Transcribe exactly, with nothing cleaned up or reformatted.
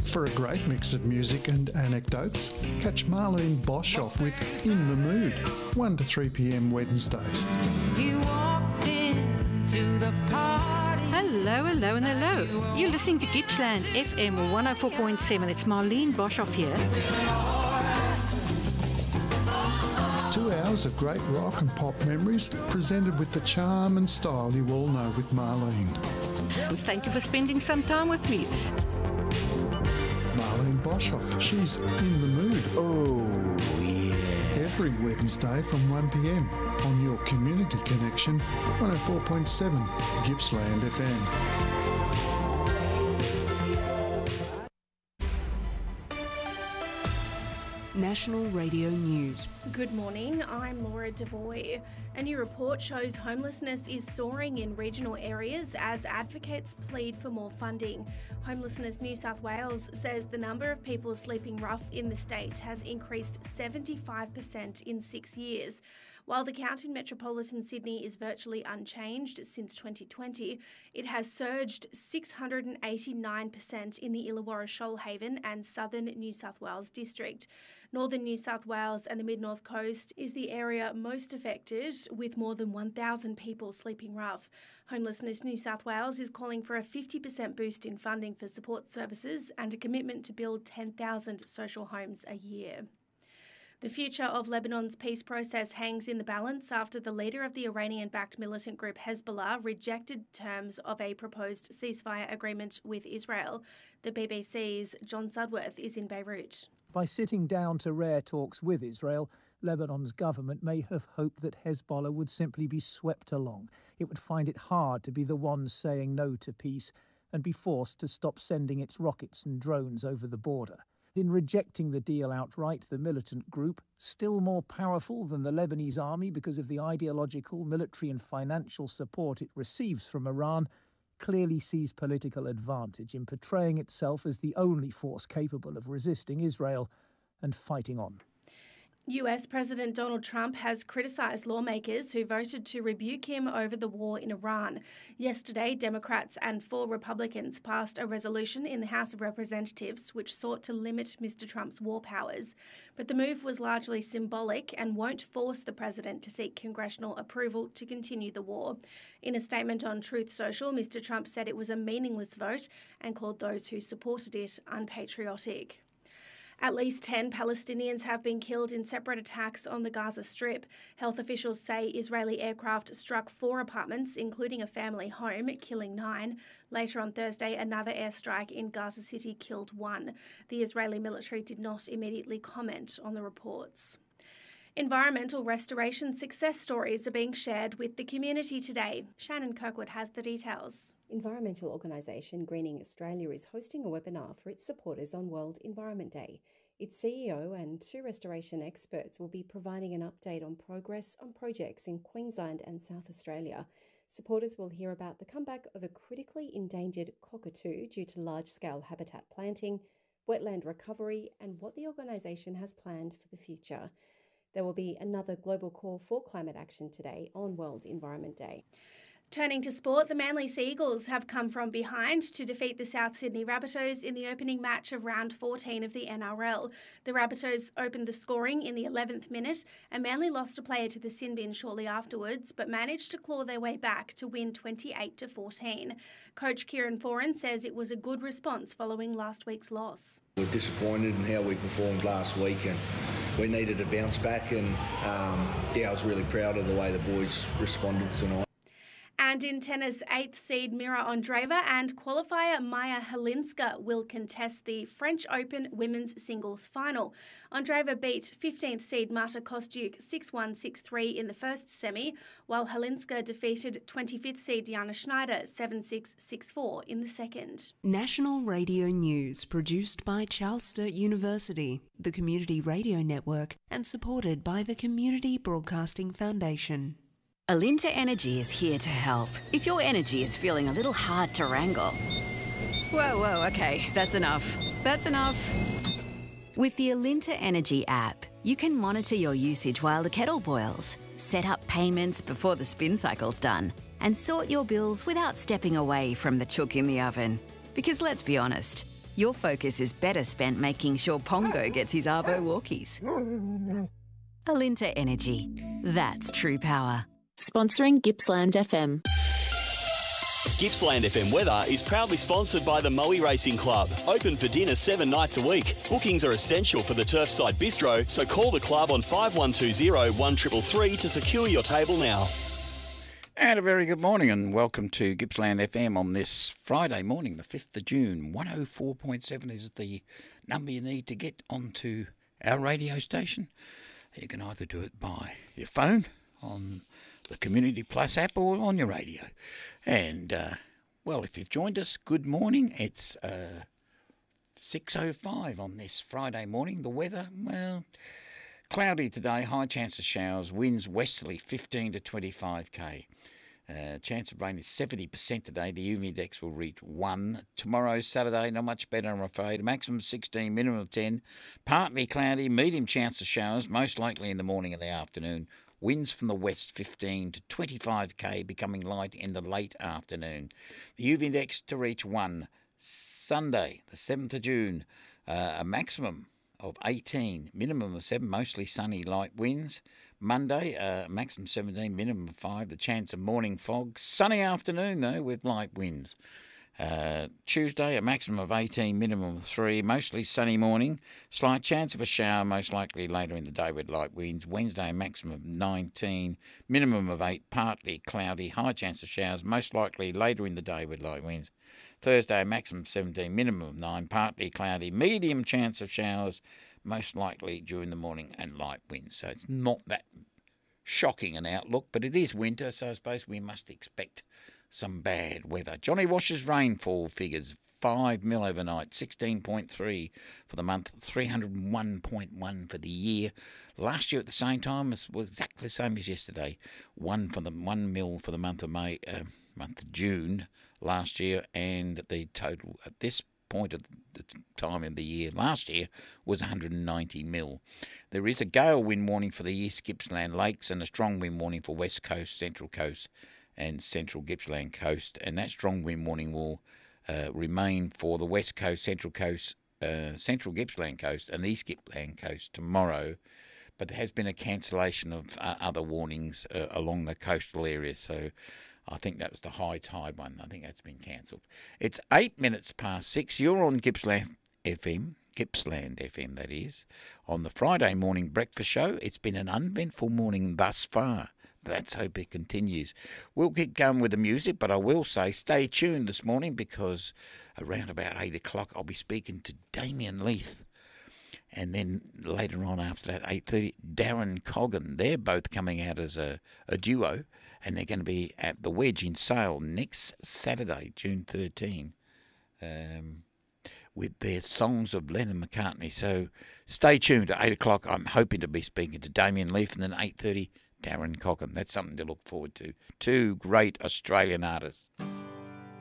For a great mix of music and anecdotes, catch Marlene Boshoff with In the Mood, one to three p m Wednesdays. You walked into the party. Hello, hello and hello. You're listening to Gippsland F M one oh four point seven. It's Marlene Boshoff here. Two hours of great rock and pop memories presented with the charm and style you all know with Marlene. Well, thank you for spending some time with me. Marlene Boshoff, she's In the Mood. Oh, yeah. Every Wednesday from one p m on your Community Connection, one oh four point seven Gippsland F M. National Radio News. Good morning, I'm Laura Devoy. A new report shows homelessness is soaring in regional areas as advocates plead for more funding. Homelessness New South Wales says the number of people sleeping rough in the state has increased seventy-five percent in six years. While the count in metropolitan Sydney is virtually unchanged since twenty twenty, it has surged six hundred eighty-nine percent in the Illawarra Shoalhaven and southern New South Wales district. Northern New South Wales and the Mid-North Coast is the area most affected, with more than one thousand people sleeping rough. Homelessness New South Wales is calling for a fifty percent boost in funding for support services and a commitment to build ten thousand social homes a year. The future of Lebanon's peace process hangs in the balance after the leader of the Iranian-backed militant group Hezbollah rejected terms of a proposed ceasefire agreement with Israel. The B B C's John Sudworth is in Beirut. By sitting down to rare talks with Israel, Lebanon's government may have hoped that Hezbollah would simply be swept along. It would find it hard to be the one saying no to peace and be forced to stop sending its rockets and drones over the border. In rejecting the deal outright, the militant group, still more powerful than the Lebanese army because of the ideological, military and financial support it receives from Iran, clearly sees political advantage in portraying itself as the only force capable of resisting Israel and fighting on. U S President Donald Trump has criticised lawmakers who voted to rebuke him over the war in Iran. Yesterday, Democrats and four Republicans passed a resolution in the House of Representatives which sought to limit Mister Trump's war powers. But the move was largely symbolic and won't force the president to seek congressional approval to continue the war. In a statement on Truth Social, Mister Trump said it was a meaningless vote and called those who supported it unpatriotic. At least ten Palestinians have been killed in separate attacks on the Gaza Strip. Health officials say Israeli aircraft struck four apartments, including a family home, killing nine. Later on Thursday, another airstrike in Gaza City killed one. The Israeli military did not immediately comment on the reports. Environmental restoration success stories are being shared with the community today. Shannon Kirkwood has the details. Environmental organisation Greening Australia is hosting a webinar for its supporters on World Environment Day. Its C E O and two restoration experts will be providing an update on progress on projects in Queensland and South Australia. Supporters will hear about the comeback of a critically endangered cockatoo due to large-scale habitat planting, wetland recovery, and what the organisation has planned for the future. There will be another global call for climate action today on World Environment Day. Turning to sport, the Manly Sea Eagles have come from behind to defeat the South Sydney Rabbitohs in the opening match of round fourteen of the N R L. The Rabbitohs opened the scoring in the eleventh minute and Manly lost a player to the sin bin shortly afterwards, but managed to claw their way back to win twenty-eight to fourteen. Coach Kieran Foran says it was a good response following last week's loss. We're disappointed in how we performed last week and we needed to bounce back, and um, yeah, I was really proud of the way the boys responded tonight. And in tennis, eighth seed Mira Andreeva and qualifier Maya Halinska will contest the French Open women's singles final. Andreeva beat fifteenth seed Marta Kostyuk six one six three in the first semi, while Halinska defeated twenty-fifth seed Diana Schneider seven six six four in the second. National Radio News, produced by Charles Sturt University, the Community Radio Network, and supported by the Community Broadcasting Foundation. Alinta Energy is here to help. If your energy is feeling a little hard to wrangle. Whoa, whoa, okay, that's enough. That's enough. With the Alinta Energy app, you can monitor your usage while the kettle boils, set up payments before the spin cycle's done, and sort your bills without stepping away from the chook in the oven. Because let's be honest, your focus is better spent making sure Pongo gets his Arvo walkies. Alinta Energy. That's true power. Sponsoring Gippsland F M. Gippsland F M weather is proudly sponsored by the Moe Racing Club. Open for dinner seven nights a week. Bookings are essential for the Turfside Bistro, so call the club on five one two zero, one three three three to secure your table now. And a very good morning and welcome to Gippsland F M on this Friday morning, the fifth of June. one oh four point seven is the number you need to get onto our radio station. You can either do it by your phone, on the Community Plus app, or on your radio. And, uh, well, if you've joined us, good morning. It's uh, six oh five on this Friday morning. The weather, well, cloudy today, high chance of showers, winds westerly fifteen to twenty-five k. Uh, chance of rain is seventy percent today. The U V index will reach one. Tomorrow, Saturday, not much better, I'm afraid. Maximum sixteen, minimum of ten. Partly cloudy, medium chance of showers, most likely in the morning and the afternoon. Winds from the west fifteen to twenty-five k, becoming light in the late afternoon. The U V index to reach one. Sunday, the seventh of June, uh, a maximum of eighteen, minimum of seven, mostly sunny, light winds. Monday, uh, maximum seventeen, minimum of five. The chance of morning fog. Sunny afternoon, though, with light winds. Uh, Tuesday, a maximum of eighteen, minimum of three. Mostly sunny morning. Slight chance of a shower, most likely later in the day with light winds. Wednesday, a maximum of nineteen, minimum of eight. Partly cloudy, high chance of showers, most likely later in the day with light winds. Thursday, a maximum of seventeen, minimum of nine. Partly cloudy, medium chance of showers, most likely during the morning and light winds. So it's not that shocking an outlook, but it is winter, so I suppose we must expect some bad weather. Johnny Wash's rainfall figures, five mil overnight, sixteen point three for the month, three hundred one point one for the year. Last year at the same time was exactly the same as yesterday, one for the one mil for the month of May, uh, month of June last year, and the total at this point at the time of the year last year was one hundred ninety mil. There is a gale wind warning for the East Gippsland Lakes and a strong wind warning for West Coast, Central Coast and Central Gippsland Coast, and that strong wind warning will uh, remain for the West Coast, Central Coast, uh, Central Gippsland Coast and East Gippsland Coast tomorrow, but there has been a cancellation of uh, other warnings uh, along the coastal areas, so I think that was the high tide one. I think that's been cancelled. It's eight minutes past six. You're on Gippsland F M, Gippsland F M, that is, on the Friday morning breakfast show. It's been an uneventful morning thus far. Let's hope it continues. We'll keep going with the music, but I will say stay tuned this morning because around about eight o'clock I'll be speaking to Damien Leith. And then later on after that, eight thirty, Darren Coggan. They're both coming out as a, a duo, and they're going to be at the Wedge in Sale next Saturday, June thirteenth, um, with their songs of Lennon McCartney. So stay tuned at eight o'clock. I'm hoping to be speaking to Damien Leith, and then eight thirty, Darren Coggan. That's something to look forward to. Two great Australian artists.